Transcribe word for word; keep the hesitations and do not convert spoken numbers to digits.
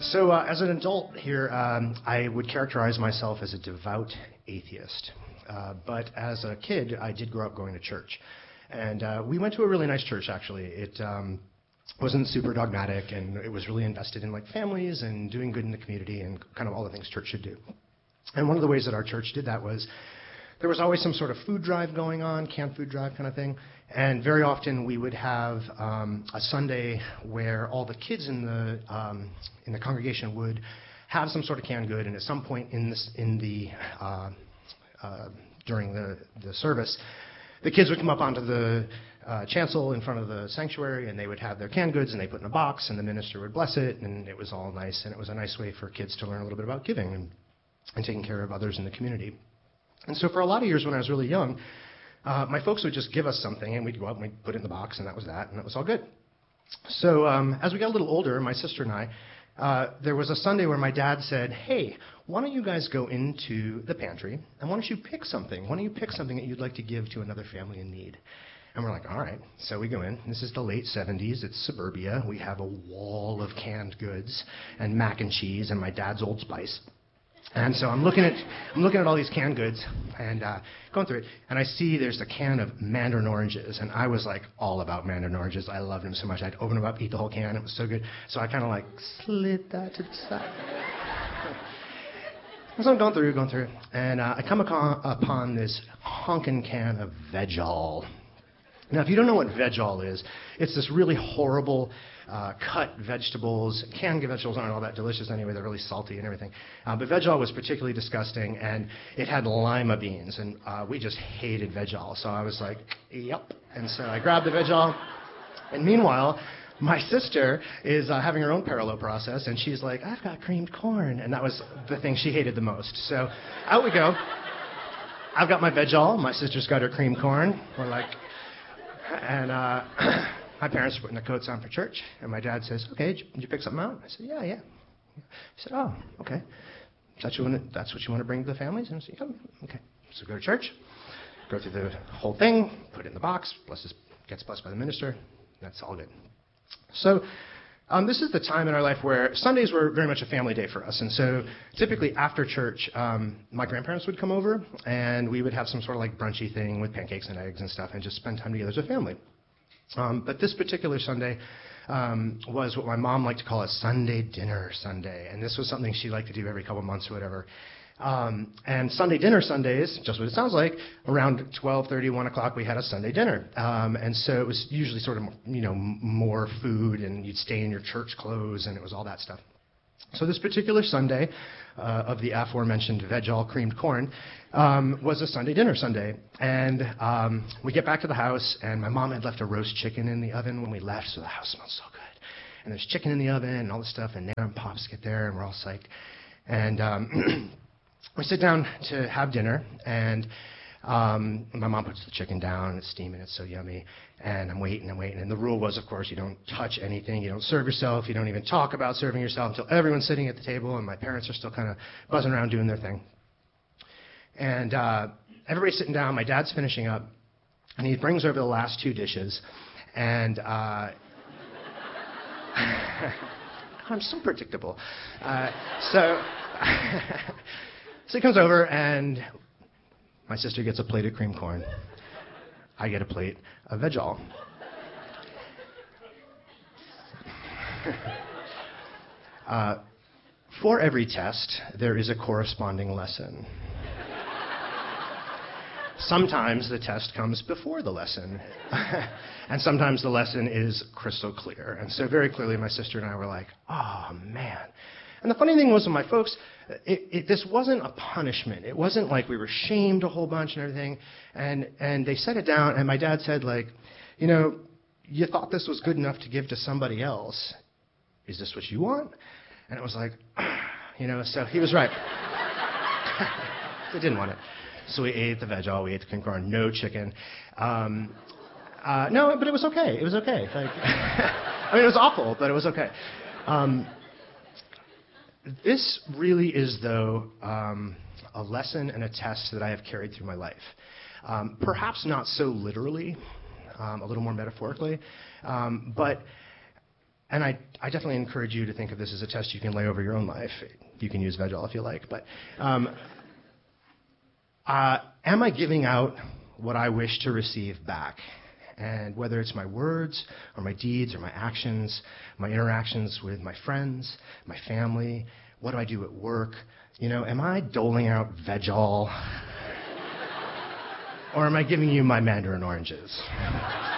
So uh, as an adult here, um, I would characterize myself as a devout atheist. Uh, but as a kid, I did grow up going to church. And uh, we went to a really nice church, actually. It um, wasn't super dogmatic, and it was really invested in like families and doing good in the community and kind of all the things church should do. And one of the ways that our church did that was there was always some sort of food drive going on, canned food drive kind of thing. And very often we would have um, a Sunday where all the kids in the um, in the congregation would have some sort of canned good, and at some point in this in the uh, uh, during the, the service, the kids would come up onto the uh, chancel in front of the sanctuary, and they would have their canned goods, and they put in a box, and the minister would bless it, and it was all nice, and it was a nice way for kids to learn a little bit about giving and, and taking care of others in the community. And so for a lot of years when I was really young, uh, my folks would just give us something, and we'd go out and we'd put it in the box, and that was that, and that was all good. So um, as we got a little older, my sister and I, uh, there was a Sunday where my dad said, hey, why don't you guys go into the pantry, and why don't you pick something? Why don't you pick something that you'd like to give to another family in need? And we're like, all right. So we go in. This is the late seventies. It's suburbia. We have a wall of canned goods and mac and cheese and my dad's Old Spice. And so I'm looking at I'm looking at all these canned goods and uh, going through it, and I see there's a can of mandarin oranges, and I was like all about mandarin oranges. I loved them so much. I'd open them up, eat the whole can. It was so good. So I kind of like slid that to the side. So I'm going through, going through, and uh, I come upon, upon this honkin' can of Veg-All. Now, if you don't know what Veg-All is, it's this really horrible uh, cut vegetables. Canned vegetables aren't all that delicious anyway. They're really salty and everything. Uh, but Veg-All was particularly disgusting, and it had lima beans, and uh, we just hated Veg-All. So I was like, yep. And so I grabbed the Veg-All, and meanwhile, my sister is uh, having her own parallel process, and she's like, I've got creamed corn. And that was the thing she hated the most. So out we go. I've got my Veg-All. My sister's got her creamed corn. We're like, and uh, my parents are putting their coats on for church. And my dad says, okay, did you, did you pick something out? I said, yeah, yeah. He said, oh, okay. That's what, you want to, that's what you want to bring to the families? And I said, yeah, okay. So go to church, go through the whole thing, put it in the box, blesses, gets blessed by the minister. That's all good. So um, this is the time in our life where Sundays were very much a family day for us. And so typically after church, um, my grandparents would come over, and we would have some sort of like brunchy thing with pancakes and eggs and stuff and just spend time together as a family. Um, but this particular Sunday um, was what my mom liked to call a Sunday dinner Sunday. And this was something she liked to do every couple months or whatever. Um, and Sunday dinner Sundays, just what it sounds like, around twelve thirty, one o'clock, we had a Sunday dinner. Um, and so it was usually sort of, you know, more food, and you'd stay in your church clothes, and it was all that stuff. So this particular Sunday uh, of the aforementioned Veg-All creamed corn um, was a Sunday dinner Sunday. And um, we get back to the house, and my mom had left a roast chicken in the oven when we left, so the house smelled so good. And there's chicken in the oven and all this stuff, and Nana and Pops get there, and we're all psyched. And um, we sit down to have dinner, and um, my mom puts the chicken down, and it's steaming, it's so yummy, and I'm waiting and waiting. And the rule was, of course, you don't touch anything, you don't serve yourself, you don't even talk about serving yourself until everyone's sitting at the table, and my parents are still kind of buzzing around doing their thing. And uh, everybody's sitting down, my dad's finishing up, and he brings over the last two dishes, and uh, I'm so predictable. Uh, so... So he comes over, and my sister gets a plate of creamed corn. I get a plate of Veg-All. uh, for every test, there is a corresponding lesson. Sometimes the test comes before the lesson, and sometimes the lesson is crystal clear. And so very clearly my sister and I were like, oh, man. And the funny thing was with my folks, it, it, this wasn't a punishment. It wasn't like we were shamed a whole bunch and everything. And, and they set it down, and my dad said, like, you know, you thought this was good enough to give to somebody else. Is this what you want? And it was like, you know, so he was right. They didn't want it. So we ate the Veg-All, we ate the creamed corn, no chicken. Um, uh, no, but it was okay. It was okay. Like, I mean, it was awful, but it was okay. Um, This really is, though, um, a lesson and a test that I have carried through my life. Um, perhaps not so literally, um, a little more metaphorically, um, but and I, I definitely encourage you to think of this as a test you can lay over your own life. You can use Vegol if you like. But um, uh, am I giving out what I wish to receive back? And whether it's my words or my deeds or my actions, my interactions with my friends, my family, what do I do at work? You know, am I doling out Vegol? Or am I giving you my mandarin oranges?